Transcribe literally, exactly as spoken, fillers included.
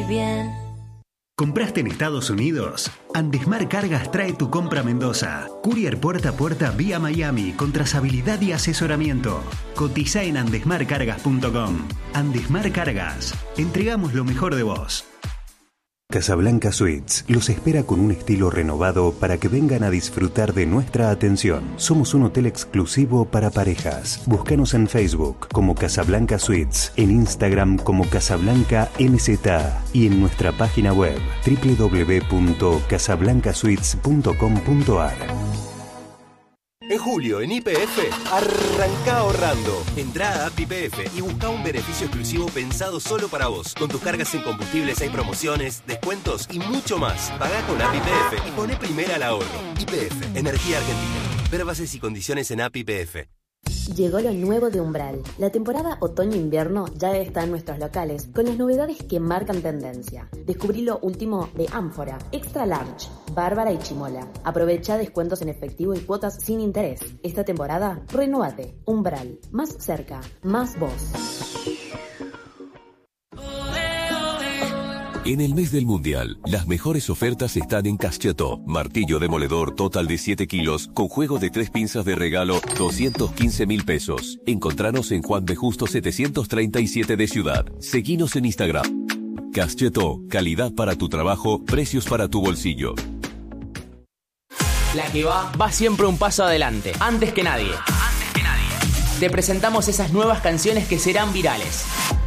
bien. ¿Compraste en Estados Unidos? Andesmar Cargas trae tu compra a Mendoza. Courier puerta a puerta vía Miami con trazabilidad y asesoramiento. Cotiza en andesmar cargas punto com. Andesmar Cargas. Entregamos lo mejor de vos. Casablanca Suites los espera con un estilo renovado para que vengan a disfrutar de nuestra atención. Somos un hotel exclusivo para parejas. Búscanos en Facebook como Casablanca Suites, en Instagram como Casablanca M Z y en nuestra página web doble u doble u doble u punto casablanca suites punto com punto a r. En julio, en Y P F, arranca ahorrando. Entrá a App Y P F y busca un beneficio exclusivo pensado solo para vos. Con tus cargas en combustibles hay promociones, descuentos y mucho más. Pagá con App Y P F y poné primera al ahorro. Y P F, Energía Argentina. Ver bases y condiciones en App Y P F. Llegó lo nuevo de Umbral. La temporada otoño-invierno ya está en nuestros locales con las novedades que marcan tendencia. Descubrí lo último de Ánfora, Extra Large, Bárbara y Chimola. Aprovecha descuentos en efectivo y cuotas sin interés. Esta temporada, renovate. Umbral. Más cerca, más vos. En el mes del Mundial, las mejores ofertas están en Caschetó. Martillo demoledor total de siete kilos, con juego de tres pinzas de regalo, doscientos quince mil pesos. Encontranos en Juan B. Justo setecientos treinta y siete de Ciudad. Seguinos en Instagram. Caschetó, calidad para tu trabajo, precios para tu bolsillo. La que va, va siempre un paso adelante, antes que nadie. Antes que nadie. Te presentamos esas nuevas canciones que serán virales.